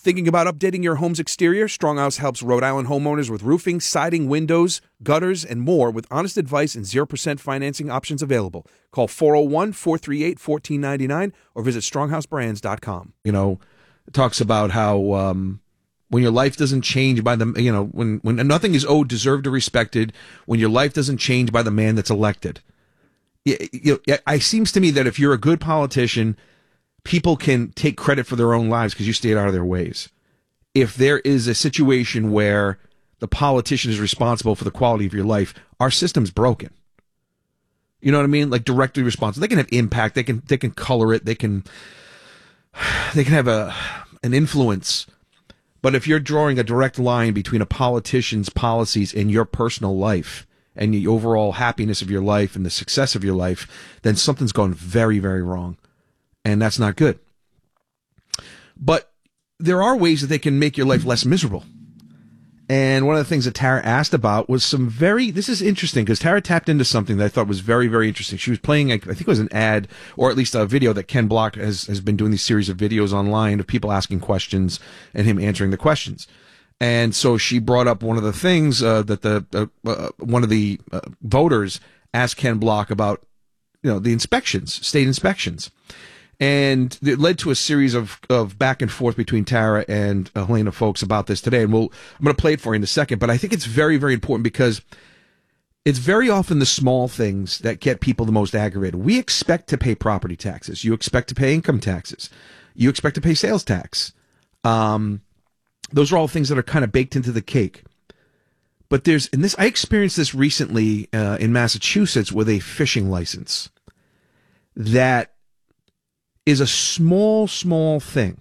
Thinking about updating your home's exterior? Stronghouse helps Rhode Island homeowners with roofing, siding, windows, gutters, and more with honest advice and 0% financing options available. Call 401-438-1499 or visit stronghouseBrands.com. It talks about how when your life doesn't change by the, when nothing is owed, deserved, or respected, when your life doesn't change by the man that's elected. It seems to me that if you're a good politician, people can take credit for their own lives because you stayed out of their ways. If there is a situation where the politician is responsible for the quality of your life, our system's broken. You know what I mean? Like directly responsible. They can have impact. They can color it. They can have an influence. But if you're drawing a direct line between a politician's policies and your personal life and the overall happiness of your life and the success of your life, then something's gone very, very wrong. And that's not good. But there are ways that they can make your life less miserable. And one of the things that Tara asked about was this is interesting because Tara tapped into something that I thought was very, very interesting. She was playing, I think it was an ad or at least a video that Ken Block has been doing these series of videos online of people asking questions and him answering the questions. And so she brought up one of the things that one of the voters asked Ken Block about, the inspections, state inspections. And it led to a series of back and forth between Tara and Helena Foulkes about this today. And I'm going to play it for you in a second. But I think it's very, very important because it's very often the small things that get people the most aggravated. We expect to pay property taxes. You expect to pay income taxes. You expect to pay sales tax. Those are all things that are kind of baked into the cake. But I experienced this recently in Massachusetts with a fishing license that is a small, small thing.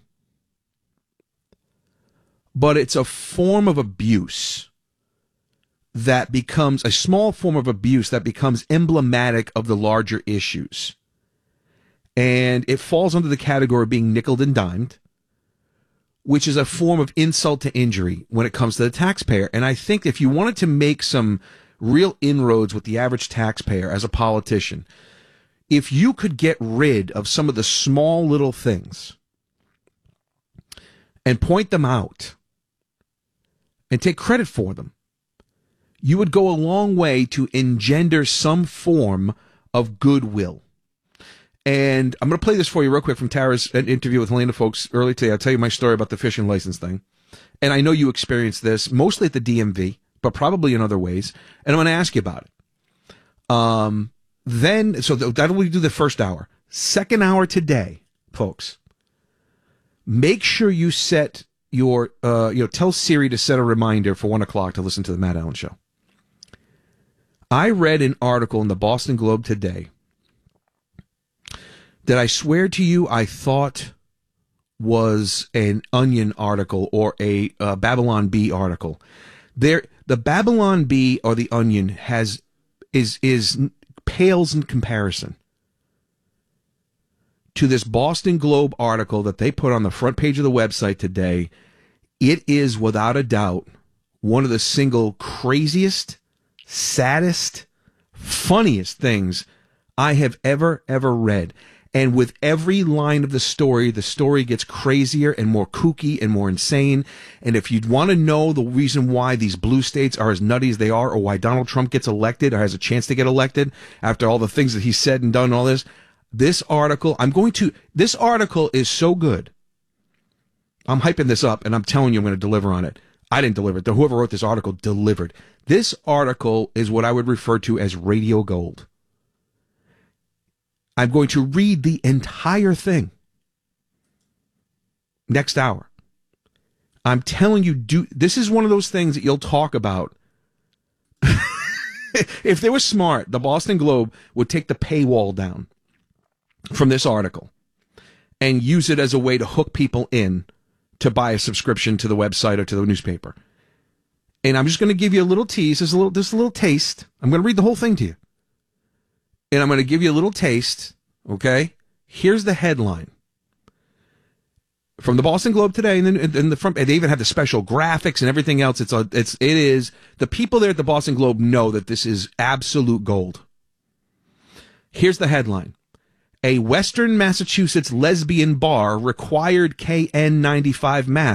But it's a form of abuse that becomes a small form of abuse that becomes emblematic of the larger issues. And it falls under the category of being nickeled and dimed, which is a form of insult to injury when it comes to the taxpayer. And I think if you wanted to make some real inroads with the average taxpayer as a politician, if you could get rid of some of the small little things and point them out and take credit for them, you would go a long way to engender some form of goodwill. And I'm going to play this for you real quick from Tara's interview with Helena Foulkes earlier today. I'll tell you my story about the fishing license thing. And I know you experienced this mostly at the DMV, but probably in other ways. And I'm going to ask you about it. That'll we do the first hour. Second hour today, folks. Make sure you set your, tell Siri to set a reminder for 1:00 to listen to the Matt Allen Show. I read an article in the Boston Globe today that I swear to you I thought was an Onion article or a Babylon Bee article. The Babylon Bee or the Onion is pales in comparison to this Boston Globe article that they put on the front page of the website today. It is without a doubt one of the single craziest, saddest, funniest things I have ever read. And with every line of the story gets crazier and more kooky and more insane. And if you'd want to know the reason why these blue states are as nutty as they are, or why Donald Trump gets elected or has a chance to get elected after all the things that he's said and done and all this article is so good. I'm hyping this up and I'm telling you I'm going to deliver on it. I didn't deliver it. Whoever wrote this article delivered. This article is what I would refer to as radio gold. I'm going to read the entire thing next hour. I'm telling you, this is one of those things that you'll talk about. If they were smart, the Boston Globe would take the paywall down from this article and use it as a way to hook people in to buy a subscription to the website or to the newspaper. And I'm just going to give you a little tease. There's a little taste. I'm going to read the whole thing to you. And I'm going to give you a little taste, okay? Here's the headline from the Boston Globe today, and then in the front, they even have the special graphics and everything else. It is the people there at the Boston Globe know that this is absolute gold. Here's the headline: a Western Massachusetts lesbian bar required KN95 mask